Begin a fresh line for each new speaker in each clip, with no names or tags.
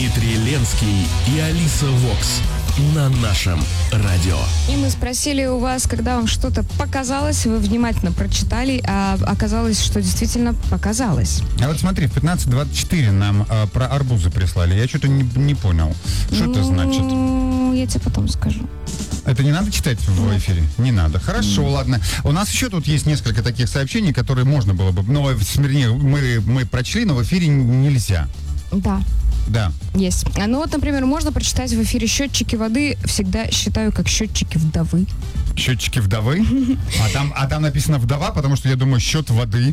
Дмитрий Ленский и Алиса Вокс на нашем радио.
И мы спросили у вас, когда вам что-то показалось, вы внимательно прочитали, а оказалось, что действительно показалось.
А вот смотри, в 15:24 нам про арбузы прислали. Я что-то не понял. Что это значит?
Я тебе потом скажу.
Это не надо читать в эфире? Не надо. Хорошо, ладно. У нас еще тут есть несколько таких сообщений, которые можно было бы... Но, вернее, мы прочли, но в эфире нельзя.
Да.
Да.
Есть. Ну вот, например, можно прочитать в эфире счетчики воды. Всегда считаю как счетчики вдовы.
Счетчики вдовы? А там написано вдова, потому что я думаю, счет воды.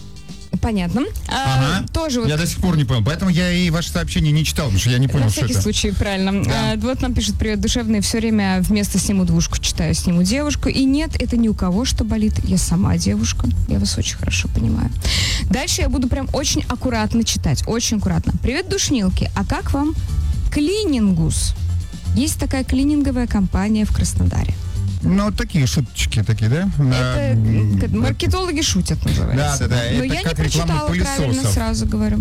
Понятно.
Ага.
Тоже вот...
Я до сих пор не понял. Поэтому я и ваши сообщения не читал, потому что я не понял, что это.
На всякий случай, правильно.
Да.
Вот нам пишет: привет, душевный. Все время вместо сниму двушку читаю, сниму девушку. И нет, это ни у кого что болит. Я сама девушка. Я вас очень хорошо понимаю. Дальше я буду прям очень аккуратно читать. Очень аккуратно. Привет, душнилки. А как вам Клинингус? Есть такая клининговая компания в Краснодаре.
Ну, такие шуточки такие, да?
Это маркетологи шутят, называется.
Да.
Но
Это
я не
как реклама
прочитала правильно,
пылесосов.
сразу говорю.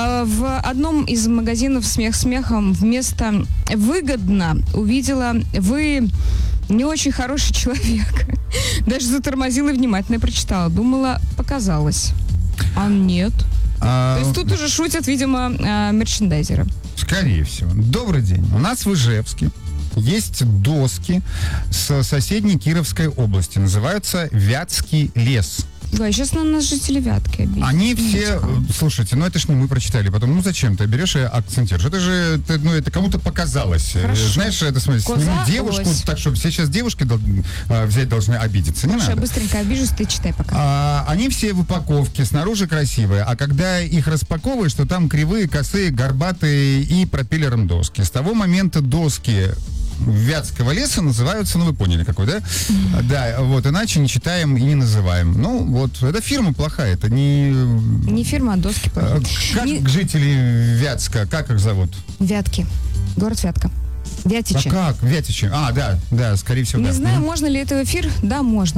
В одном из магазинов «Смех смехом» вместо «выгодно» увидела «вы не очень хороший человек». Даже затормозила и внимательно прочитала. Думала, показалось. А нет. То есть тут уже шутят, видимо, мерчендайзеры.
Скорее всего. Добрый день. У нас в Ижевске есть доски с соседней Кировской области. Называются «Вятский лес».
Да, сейчас на нас жители Вятки обидятся.
Они все... Слушайте, это ж не мы прочитали. Потом, зачем ты берешь и акцентируешь? Это же, это кому-то показалось.
Хорошо.
Знаешь, это, смотри, сниму девушку, так что все сейчас девушки взять должны обидеться. Не
Хорошо,
надо.
я быстренько обижусь, ты читай пока.
Они все в упаковке, снаружи красивые. А когда их распаковываешь, то там кривые, косые, горбатые и пропеллером доски. С того момента доски Вятского леса называются, вы поняли какой, да? Да, вот, иначе не читаем и не называем. Ну, вот, это фирма плохая, это не...
Не фирма, а доски.
Как жители Вятска, как их зовут?
Вятки. Город Вятка. Вятичи.
А как? Вятичи. Да, скорее всего,
Не
да.
знаю, можно ли это в эфир? Да, можно.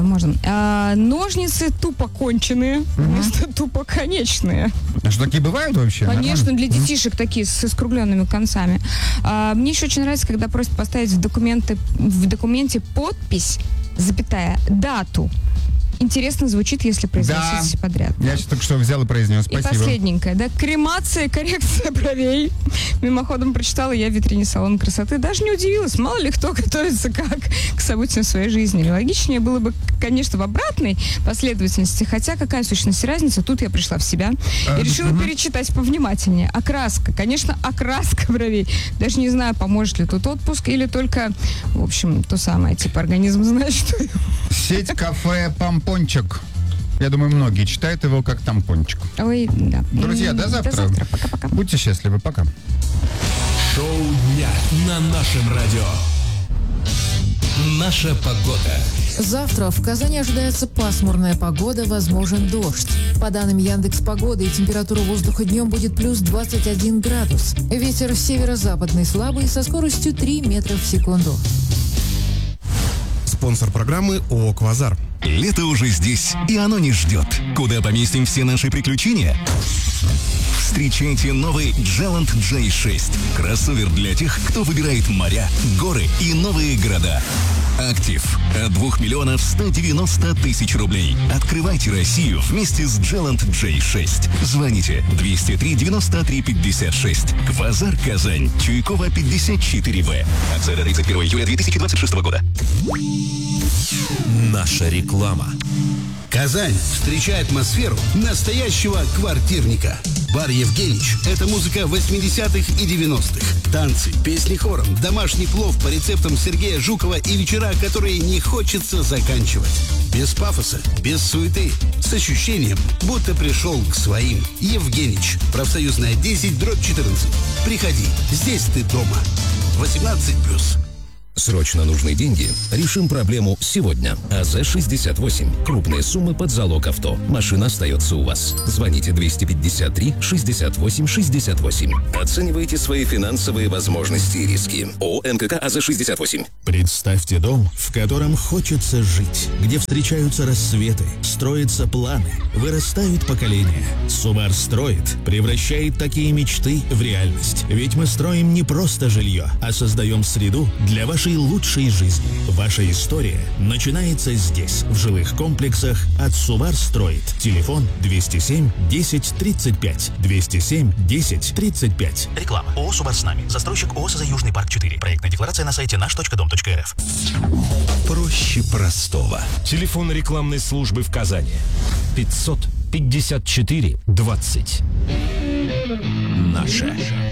Ножницы тупо конченые, вместо тупо конечные.
А что, такие бывают вообще?
Конечно,
Нормально?
для детишек такие с искругленными концами. Мне еще очень нравится, когда просят поставить в документе подпись, запятая, дату. Интересно звучит, если произносите подряд.
Я сейчас только что взял и произнес. Спасибо.
И последненькое, да, кремация, коррекция бровей. Мимоходом прочитала я в витрине салона красоты. Даже не удивилась, мало ли кто готовится как к событиям своей жизни. Логичнее было бы, конечно, в обратной последовательности, хотя какая в сущности разница, тут я пришла в себя и решила перечитать повнимательнее. Окраска, конечно, окраска бровей. Даже не знаю, поможет ли тут отпуск или только, в общем, то самое, типа организм знает, что...
Сеть кафе «Помпончик». Я думаю, многие читают его как тампончик.
Ой, да.
Друзья, до завтра.
До завтра. Пока-пока.
Будьте счастливы. Пока.
Шоу дня на нашем радио. Наша погода.
Завтра в Казани ожидается пасмурная погода, возможен дождь. По данным Яндекс.Погоды, температура воздуха днем будет плюс 21 градус. Ветер северо-западный слабый со скоростью 3 метра в секунду.
Спонсор программы ООО «Квазар».
Лето уже здесь, и оно не ждет. Куда поместим все наши приключения? Встречайте новый Джеланд J6. Кроссовер для тех, кто выбирает моря, горы и новые города. Актив от 2 миллионов 190 тысяч рублей. Открывайте Россию вместе с Джеланд J6. Звоните 203-93-56. Квазар Казань. Чуйкова 54В. Акция до 31 июля 2026 года.
Наша реклама.
Казань, встречай атмосферу настоящего квартирника. Бар «Евгенич» — это музыка 80-х и 90-х. Танцы, песни хором, домашний плов по рецептам Сергея Жукова и вечера, которые не хочется заканчивать. Без пафоса, без суеты, с ощущением, будто пришел к своим. «Евгенич», профсоюзная 10/14. Приходи, здесь ты дома. 18+.
Срочно нужны деньги? Решим проблему сегодня. АЗ-68. Крупные суммы под залог авто. Машина остается у вас. Звоните 253-68-68. Оценивайте свои финансовые возможности и риски. ООО НКК АЗ-68.
Представьте дом, в котором хочется жить, где встречаются рассветы, строятся планы, вырастают поколения. Субар строит, превращает такие мечты в реальность. Ведь мы строим не просто жилье, а создаем среду для вашей лучшей жизни. Ваша история начинается здесь, в жилых комплексах от Субар строит. Телефон 207 10 35. 207 10 35.
Реклама. ООО «Субар с нами». Застройщик ООО «СЗ Южный парк 4». Проектная декларация на сайте наш.дом.рф.
Проще простого.
Телефон рекламной службы в Казани 554 20. Наше.